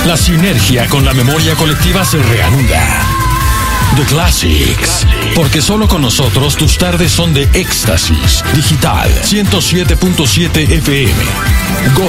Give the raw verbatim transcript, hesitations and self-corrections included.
La sinergia con la memoria colectiva se reanuda. The Classics. Porque solo con nosotros tus tardes son de éxtasis. Digital ciento siete punto siete F M. Go